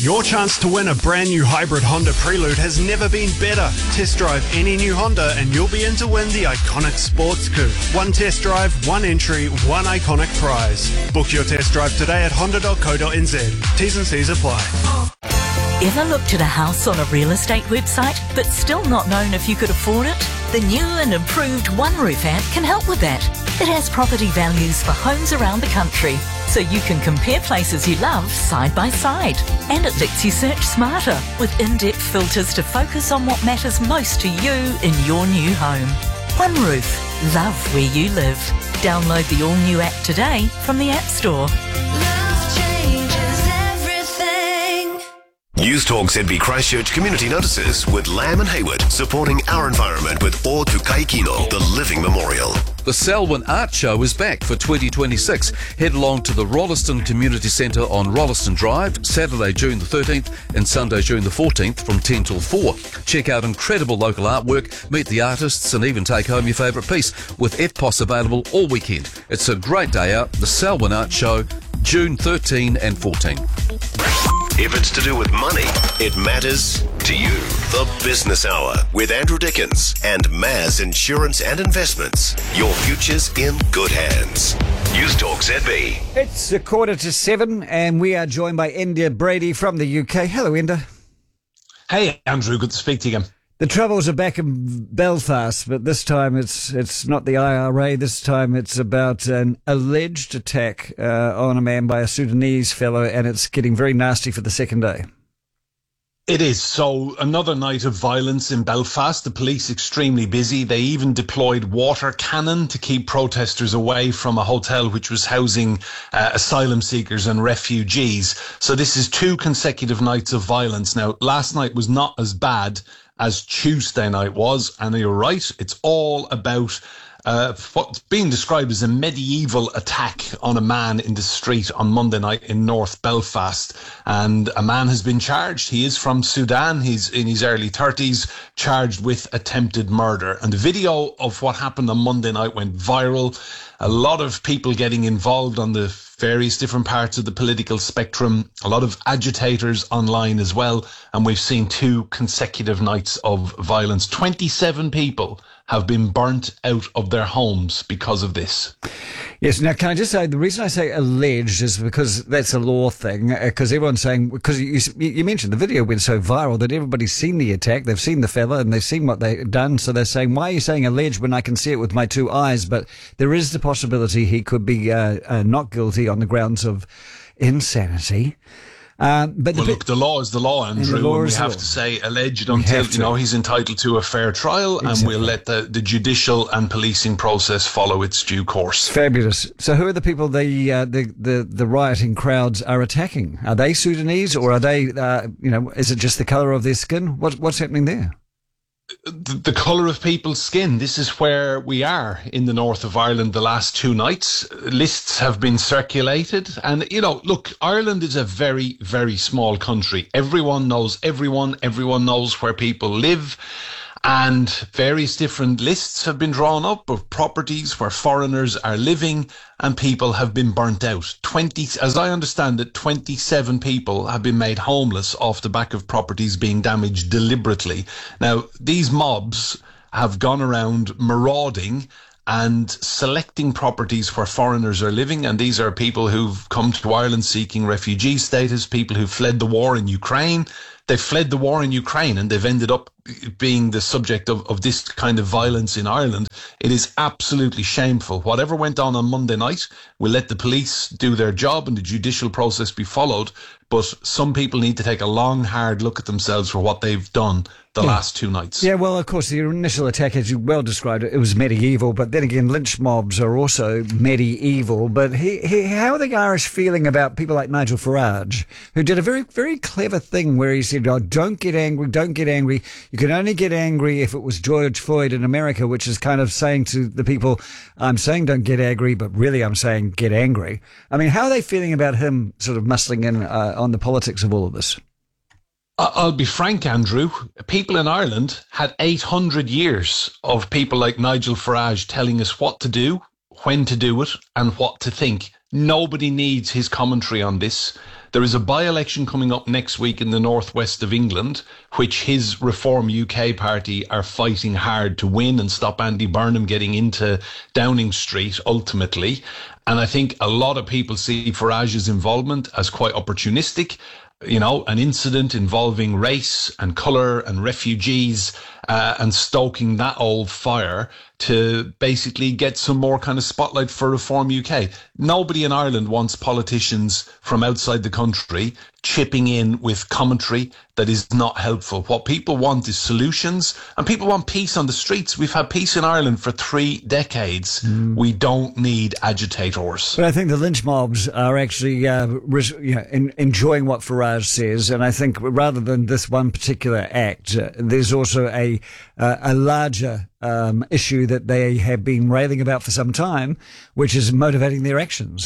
Your chance to win a brand new hybrid Honda Prelude has never been better. Test drive any new Honda and you'll be in to win the iconic sports coupe. One test drive, one entry, one iconic prize. Book your test drive today at honda.co.nz. T's and C's apply. Ever looked at a house on a real estate website but still not known if you could afford it? The new and improved One Roof app can help with that. It has property values for homes around the country, so you can compare places you love side by side. And it lets you search smarter with in-depth filters to focus on what matters most to you in your new home. One Roof. Love where you live. Download the all-new app today from the App Store. News Talk ZB Christchurch Community Notices with Lamb and Hayward, supporting our environment with O Tukai Kino, the Living Memorial. The Selwyn Art Show is back for 2026. Head along to the Rolleston Community Centre on Rolleston Drive, Saturday, June the 13th and Sunday, June the 14th from 10 till 4. Check out incredible local artwork, meet the artists and even take home your favourite piece with EFTPOS available all weekend. It's a great day out. The Selwyn Art Show, June 13 and 14. If it's to do with money, it matters to you. The Business Hour with Andrew Dickens and Maz Insurance and Investments. Your future's in good hands. News Talk ZB. It's 7:15 and we are joined by Enda Brady from the UK. Hello, Enda. Hey, Andrew. Good to speak to you again. The Troubles are back in Belfast, but this time it's not the IRA. This time it's about an alleged attack on a man by a Sudanese fellow, and it's getting very nasty for the second day. It is. So another night of violence in Belfast. The police extremely busy. They even deployed water cannon to keep protesters away from a hotel which was housing asylum seekers and refugees. So this is 2 consecutive nights of violence. Now, last night was not as bad as Tuesday night was, and you're right, it's all about what's being described as a medieval attack on a man in the street on Monday night in North Belfast. And a man has been charged. He is from Sudan. He's in his early 30s, charged with attempted murder. And the video of what happened on Monday night went viral. A lot of people getting involved on the various different parts of the political spectrum, a lot of agitators online as well. And we've seen 2 consecutive nights of violence. 27 people have been burnt out of their homes because of this. Yes, now can I just say, the reason I say alleged is because that's a law thing, because everyone's saying, because you mentioned the video went so viral that everybody's seen the attack, they've seen the fella and they've seen what they've done, so they're saying, why are you saying alleged when I can see it with my 2 eyes? But there is the possibility he could be not guilty on the grounds of insanity. But look, the law is the law, Andrew, and we have to say alleged until he's entitled to a fair trial, and we'll let the judicial and policing process follow its due course. Fabulous. So, who are the people the rioting crowds are attacking? Are they Sudanese, or are they is it just the colour of their skin? What's happening there? The colour of people's skin. This is where we are in the north of Ireland the last 2 nights. Lists have been circulated. And, look, Ireland is a very, very small country. Everyone knows everyone. Everyone knows where people live. And various different lists have been drawn up of properties where foreigners are living and people have been burnt out. As I understand it, 27 people have been made homeless off the back of properties being damaged deliberately. Now, these mobs have gone around marauding and selecting properties where foreigners are living, and these are people who've come to Ireland seeking refugee status, people who fled the war in Ukraine. They fled the war in Ukraine and they've ended up being the subject of this kind of violence in Ireland. It is absolutely shameful. Whatever went on Monday night, we'll let the police do their job and the judicial process be followed. But some people need to take a long, hard look at themselves for what they've done the last 2 nights. Yeah, well, of course, the initial attack, as you well described it, was medieval. But then again, lynch mobs are also medieval. But how are the Irish feeling about people like Nigel Farage, who did a very, very clever thing where he said, don't get angry, don't get angry. You can only get angry if it was George Floyd in America, which is kind of saying to the people, I'm saying don't get angry, but really I'm saying get angry. I mean, how are they feeling about him sort of muscling in on the politics of all of this? I'll be frank, Andrew. People in Ireland had 800 years of people like Nigel Farage telling us what to do, when to do it, and what to think. Nobody needs his commentary on this. There is a by-election coming up next week in the northwest of England, which his Reform UK party are fighting hard to win and stop Andy Burnham getting into Downing Street ultimately. And I think a lot of people see Farage's involvement as quite opportunistic. You know, an incident involving race and colour and refugees and stoking that old fire to basically get some more kind of spotlight for Reform UK. Nobody in Ireland wants politicians from outside the country chipping in with commentary that is not helpful. What people want is solutions, and people want peace on the streets. We've had peace in Ireland for 3 decades. We don't need agitators. But I think the lynch mobs are actually enjoying what Farage says, and I think rather than this one particular act, there's also a larger issue that they have been railing about for some time, which is motivating their actions.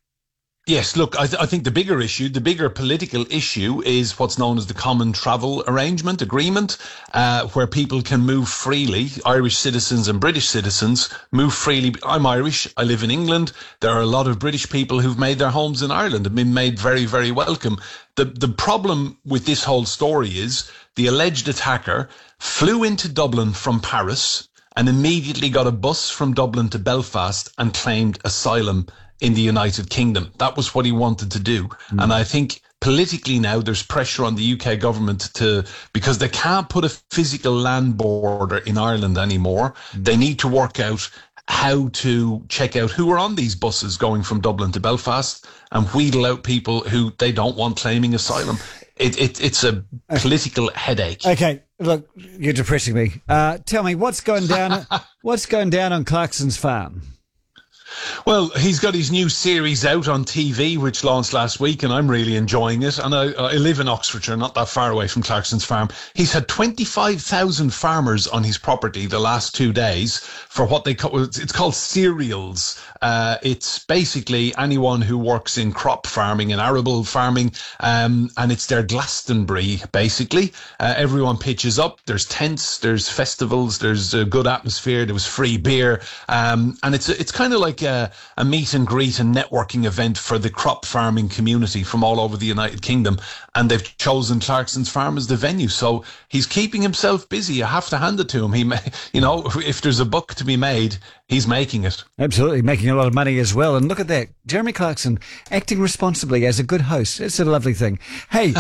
Yes, look, I think the bigger political issue is what's known as the Common Travel Agreement, where people can move freely. Irish citizens and British citizens move freely. I'm Irish. I live in England. There are a lot of British people who've made their homes in Ireland and been made very, very welcome. The problem with this whole story is the alleged attacker flew into Dublin from Paris and immediately got a bus from Dublin to Belfast and claimed asylum in the United Kingdom. That was what he wanted to do. And I think politically now there's pressure on the UK government because they can't put a physical land border in Ireland anymore. They need to work out how to check out who are on these buses going from Dublin to Belfast and wheedle out people who they don't want claiming asylum. It's a political headache. Okay, look, you're depressing me. Tell me, what's going down on Clarkson's farm? Well, he's got his new series out on TV, which launched last week, and I'm really enjoying it. And I live in Oxfordshire, not that far away from Clarkson's farm. He's had 25,000 farmers on his property the last 2 days for what they call, it's called cereals. It's basically anyone who works in crop farming and arable farming, and it's their Glastonbury, basically. Everyone pitches up. There's tents, there's festivals, there's a good atmosphere, there was free beer, and it's kind of like a meet and greet and networking event for the crop farming community from all over the United Kingdom, and they've chosen Clarkson's Farm as the venue. So he's keeping himself busy. I have to hand it to him. If there's a buck to be made, he's making it. Absolutely, making a lot of money as well. And look at that, Jeremy Clarkson acting responsibly as a good host. It's a lovely thing. Hey,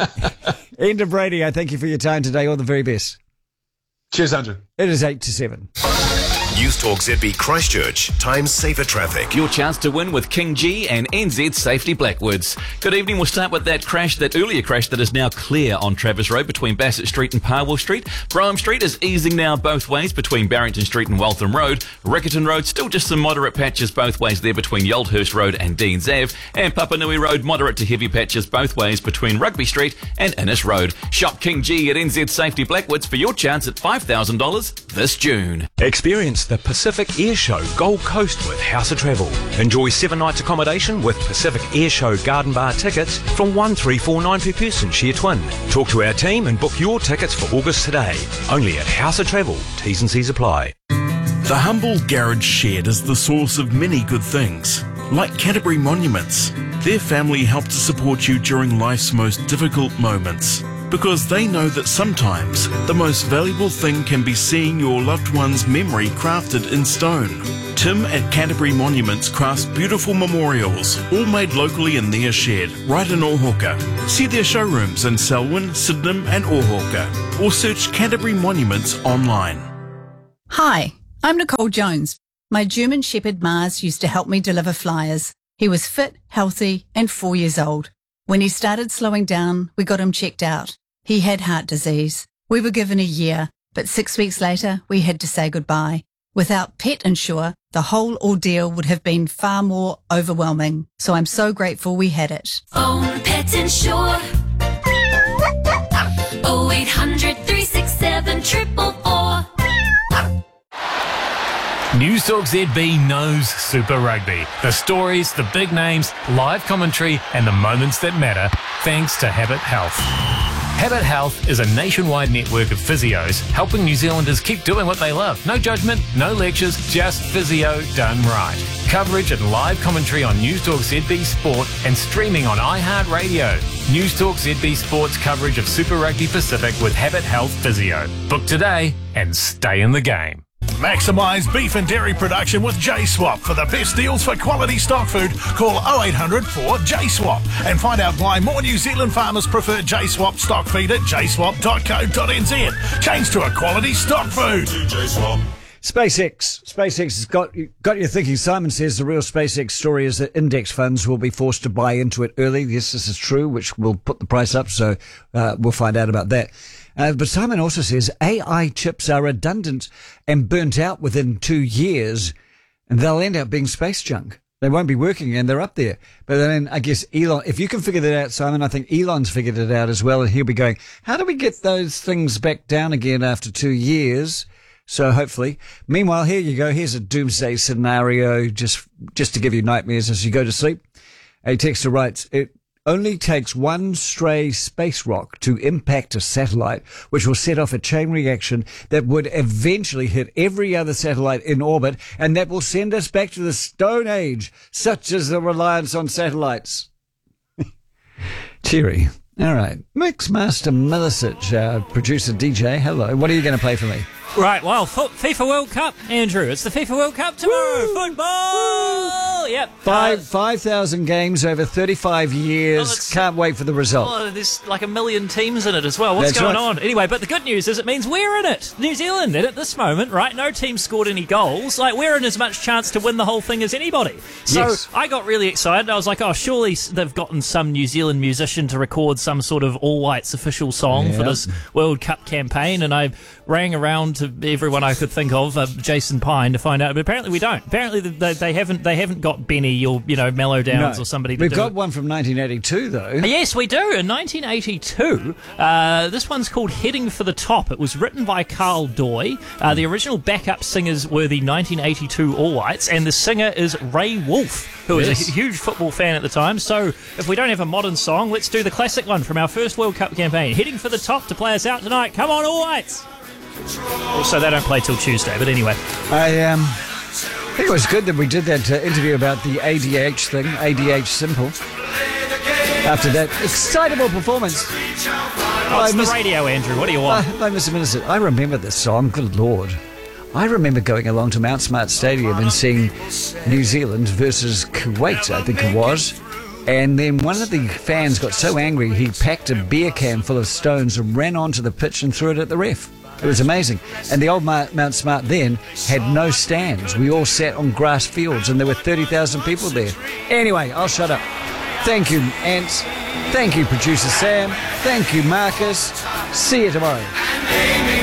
Enda Brady, I thank you for your time today. All the very best. Cheers, Andrew. It is 8-7. News Talk ZB Christchurch. Time safer traffic. Your chance to win with King G and NZ Safety Blackwoods. Good evening. We'll start with that earlier crash that is now clear on Travis Road between Bassett Street and Parwell Street. Brougham Street is easing now both ways between Barrington Street and Waltham Road. Riccarton Road, still just some moderate patches both ways there between Yoldhurst Road and Deans Ave. And Papanui Road, moderate to heavy patches both ways between Rugby Street and Innes Road. Shop King G at NZ Safety Blackwoods for your chance at $5,000 this June. Experience the Pacific Air Show Gold Coast with House of Travel. Enjoy 7 nights accommodation with Pacific Air Show Garden Bar tickets from $1,349 per person, share twin. Talk to our team and book your tickets for August today. Only at House of Travel. T's and C's apply. The humble garage shed is the source of many good things, like Canterbury Monuments. Their family help to support you during life's most difficult moments, because they know that sometimes the most valuable thing can be seeing your loved one's memory crafted in stone. Tim at Canterbury Monuments crafts beautiful memorials, all made locally in their shed, right in Ōhauka. See their showrooms in Selwyn, Sydenham and Ōhauka, or search Canterbury Monuments online. Hi, I'm Nicole Jones. My German Shepherd Mars used to help me deliver flyers. He was fit, healthy and 4 years old. When he started slowing down, we got him checked out. He had heart disease. We were given a year, but 6 weeks later, we had to say goodbye. Without Pet Insure, the whole ordeal would have been far more overwhelming. So I'm so grateful we had it. Phone Pet Insure. 0800 367 444. News Talk ZB knows Super Rugby. The stories, the big names, live commentary and the moments that matter, thanks to Habit Health. Habit Health is a nationwide network of physios helping New Zealanders keep doing what they love. No judgment, no lectures, just physio done right. Coverage and live commentary on News Talk ZB Sport and streaming on iHeartRadio. News Talk ZB Sport's coverage of Super Rugby Pacific with Habit Health Physio. Book today and stay in the game. Maximise beef and dairy production with J-Swap. For the best deals for quality stock food, call 0800 4JSWAP and find out why more New Zealand farmers prefer J-Swap stock feed at jswap.co.nz. Change to a quality stock food. SpaceX has got you thinking. Simon says the real SpaceX story is that index funds will be forced to buy into it early. Yes, this is true, which will put the price up, so we'll find out about that. But Simon also says AI chips are redundant and burnt out within 2 years, and they'll end up being space junk. They won't be working, and they're up there. But then I guess Elon, if you can figure that out, Simon, I think Elon's figured it out as well, and he'll be going, how do we get those things back down again after 2 years? So hopefully. Meanwhile, here you go. Here's a doomsday scenario just to give you nightmares as you go to sleep. A texter writes, it only takes one stray space rock to impact a satellite, which will set off a chain reaction that would eventually hit every other satellite in orbit, and that will send us back to the Stone Age, such as the reliance on satellites. Cheery. All right. Mixmaster Milicic, producer DJ, hello. What are you going to play for me? Right, well, FIFA World Cup, Andrew. It's the FIFA World Cup tomorrow. Woo! Football! Yep. 5,000 games over 35 years. Can't wait for the result. Oh, there's like 1 million teams in it as well. What's That's going right. on? Anyway, but the good news is it means we're in it. New Zealand in at this moment, right? No team scored any goals. Like, we're in as much chance to win the whole thing as anybody. So Yes. I got really excited. I was like, oh, surely they've gotten some New Zealand musician to record some sort of All Whites official song for this World Cup campaign. And I rang around to everyone I could think of, Jason Pine, to find out. But apparently we don't. Apparently they haven't got Benny or Mellow Downs or somebody to We've do got it. one from 1982, though. Yes, we do. In 1982, this one's called Heading for the Top. It was written by Carl Doy. The original backup singers were the 1982 All Whites, and the singer is Ray Wolf, who was a huge football fan at the time. So if we don't have a modern song, let's do the classic one from our first World Cup campaign. Heading for the Top to play us out tonight. Come on, All Whites! Also, they don't play till Tuesday, but anyway. I think it was good that we did that interview about the ADH thing, ADH Simple. After that excitable performance. Oh, it's the radio, Andrew. What do you want? Mr. Minister, I remember this song, good Lord. I remember going along to Mount Smart Stadium and seeing New Zealand versus Kuwait, I think it was. And then one of the fans got so angry, he packed a beer can full of stones and ran onto the pitch and threw it at the ref. It was amazing. And the old Mount Smart then had no stands. We all sat on grass fields and there were 30,000 people there. Anyway, I'll shut up. Thank you, Ants. Thank you, Producer Sam. Thank you, Marcus. See you tomorrow.